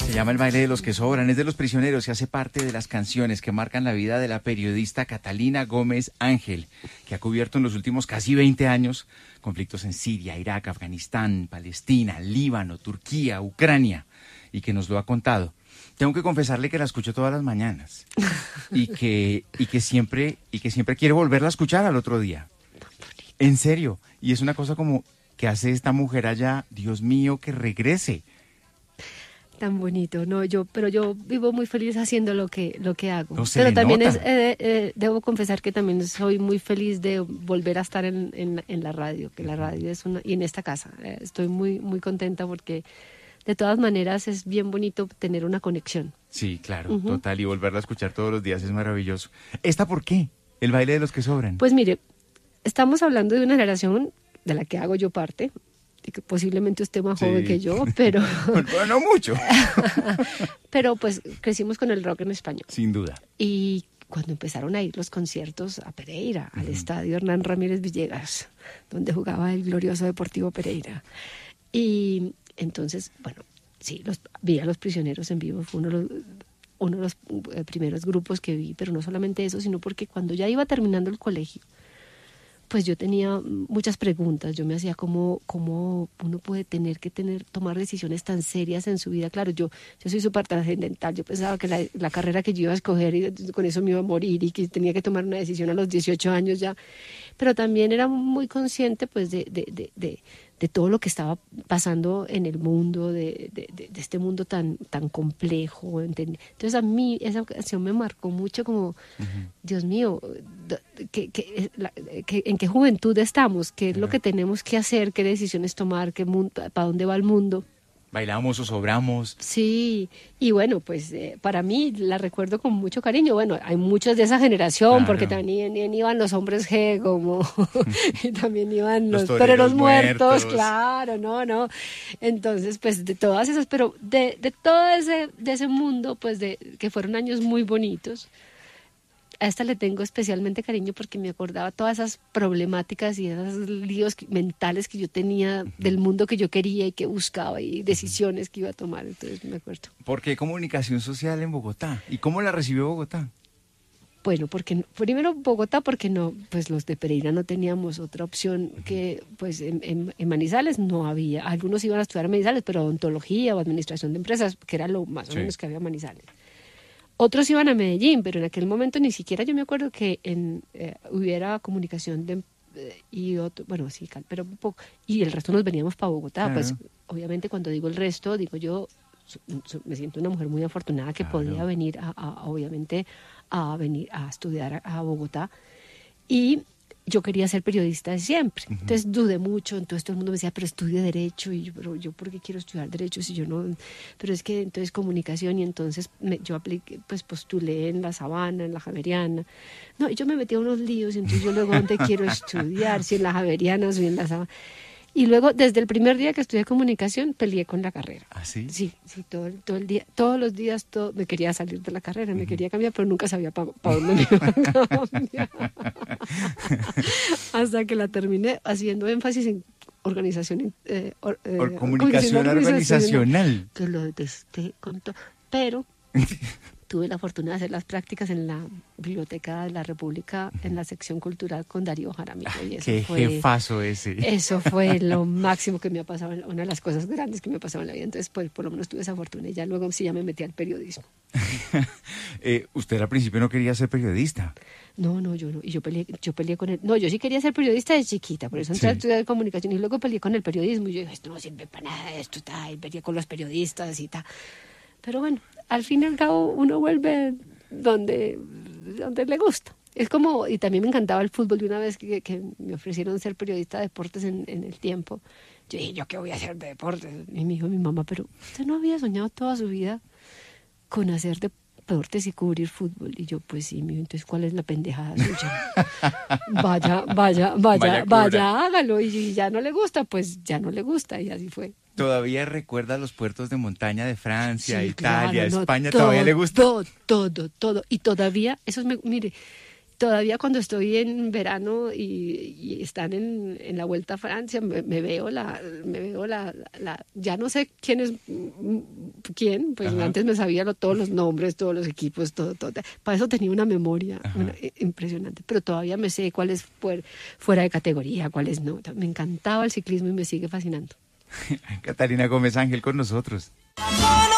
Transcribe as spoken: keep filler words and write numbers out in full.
Se llama El baile de los que sobran, es de Los Prisioneros y hace parte de las canciones que marcan la vida de la periodista Catalina Gómez Ángel, que ha cubierto en los últimos casi veinte años conflictos en Siria, Irak, Afganistán, Palestina, Líbano, Turquía, Ucrania, y que nos lo ha contado. Tengo que confesarle que la escucho todas las mañanas y que, y que siempre, y que siempre quiero volverla a escuchar al otro día. En serio, y es una cosa como que hace esta mujer allá, Dios mío, que regrese. Tan bonito, no, yo, pero yo vivo muy feliz haciendo lo que lo que hago. No, se pero le también nota. es, eh, eh, debo confesar que también soy muy feliz de volver a estar en, en, en la radio, que la radio es una, y en esta casa. Eh, estoy muy muy contenta porque de todas maneras es bien bonito tener una conexión. Sí, claro, Uh-huh. total, y volverla a escuchar todos los días es maravilloso. ¿Esta por qué? El baile de los que sobran. Pues mire, estamos hablando de una generación de la que hago yo parte, y que posiblemente usted más Sí. joven que yo, pero Bueno, no mucho. pero pues crecimos con el rock en español. Sin duda. Y cuando empezaron a ir los conciertos a Pereira, al estadio Hernán Ramírez Villegas, donde jugaba el glorioso Deportivo Pereira. Y entonces, bueno, sí, los, vi a Los Prisioneros en vivo, fue uno de los, uno de los eh, primeros grupos que vi, pero no solamente eso, sino porque cuando ya iba terminando el colegio, pues yo tenía muchas preguntas. Yo me hacía cómo, cómo uno puede tener que tener tomar decisiones tan serias en su vida. Claro, yo, yo soy súper trascendental. Yo pensaba que la, la carrera que yo iba a escoger y con eso me iba a morir y que tenía que tomar una decisión a los dieciocho años ya. Pero también era muy consciente pues de, de, de, de, de todo lo que estaba pasando en el mundo, de, de, de, de este mundo tan, tan complejo. Entonces a mí esa canción me marcó mucho como, uh-huh. Dios mío, que, que, la, que, ¿en qué juventud estamos? ¿Qué es uh-huh. lo que tenemos que hacer? ¿Qué decisiones tomar? ¿Qué mundo, para dónde va el mundo? Bailamos o sobramos. Sí, y bueno, pues eh, para mí la recuerdo con mucho cariño. Bueno, hay muchos de esa generación, claro. Porque también, también iban los hombres G, como, y también iban los, los toreros muertos, muertos, claro, no, no. Entonces, pues de todas esas, pero de, de todo ese, de ese mundo, pues de que fueron años muy bonitos. A esta le tengo especialmente cariño porque me acordaba todas esas problemáticas y esos líos mentales que yo tenía uh-huh. del mundo que yo quería y que buscaba y decisiones que iba a tomar, entonces me acuerdo. ¿Por qué comunicación social en Bogotá? ¿Y cómo la recibió Bogotá? Bueno, porque primero Bogotá, porque no, pues los de Pereira no teníamos otra opción uh-huh. que, pues en, en, en Manizales no había. Algunos iban a estudiar en Manizales, pero odontología o administración de empresas, que era lo más sí. o menos que había en Manizales. Otros iban a Medellín, pero en aquel momento ni siquiera yo me acuerdo que en, eh, hubiera comunicación de, eh, y otro, bueno, sí, pero un poco, y el resto nos veníamos para Bogotá. Claro. Pues obviamente cuando digo el resto, digo yo so, so, me siento una mujer muy afortunada que claro. podía venir, a, a, obviamente, a venir a estudiar a, a Bogotá. Y yo quería ser periodista de siempre, uh-huh. entonces dudé mucho, entonces todo el mundo me decía, pero estudie Derecho, y yo, pero yo, ¿por qué quiero estudiar Derecho si yo no? Pero es que entonces Comunicación, y entonces me, yo apliqué, pues postulé en la Sabana, en la Javeriana, no, y yo me metí a unos líos, y entonces yo luego, ¿dónde quiero estudiar? Si en la Javeriana o si en la Sabana. Y luego, desde el primer día que estudié Comunicación, peleé con la carrera. ¿Ah, sí? Sí, sí, todo, todo el día, todos los días todo, me quería salir de la carrera, me uh-huh. quería cambiar, pero nunca sabía para pa dónde me iba a cambiar. Hasta que la terminé haciendo énfasis en organización... Eh, or, eh, Por comunicación organizacional. Que lo detesté con todo, pero... Tuve la fortuna de hacer las prácticas en la Biblioteca de la República, en la sección cultural con Darío Jaramillo. Y eso ¡Qué fue, jefazo ese! Eso fue lo máximo que me ha pasado, una de las cosas grandes que me ha pasado en la vida. Entonces, pues, por lo menos tuve esa fortuna y ya luego sí ya me metí al periodismo. eh, ¿Usted al principio no quería ser periodista? No, no, yo no. Y yo peleé, yo peleé con él. No, yo sí quería ser periodista de chiquita, por eso entré sí. a estudiar comunicación y luego peleé con el periodismo. Y yo dije, esto no sirve para nada, esto está, y peleé con los periodistas y tal. Pero bueno, al fin y al cabo uno vuelve donde, donde le gusta. Es como, y también me encantaba el fútbol. De una vez que, que me ofrecieron ser periodista de deportes en, en el tiempo, yo dije, ¿yo qué voy a hacer de deportes? Y me dijo mi mamá, pero usted no había soñado toda su vida con hacer deportes y cubrir fútbol. Y yo, pues sí, mijo, entonces ¿cuál es la pendejada suya? Vaya, vaya, vaya, vaya, vaya, hágalo. Y si ya no le gusta, pues ya no le gusta. Y así fue. ¿Todavía recuerda los puertos de montaña de Francia, sí, Italia, claro, no, España? Todo, ¿Todavía le gusta? Todo, todo, todo. Y todavía, eso es, me, mire, todavía cuando estoy en verano y, y están en, en la Vuelta a Francia, me, me veo la, me veo la, la, ya no sé quién es quién, pues Ajá. antes me sabía lo, todos los nombres, todos los equipos, todo, todo. Para eso tenía una memoria una, impresionante, pero todavía me sé cuál es fuera, fuera de categoría, cuál es no. Me encantaba el ciclismo y me sigue fascinando. Catalina Gómez Ángel con nosotros.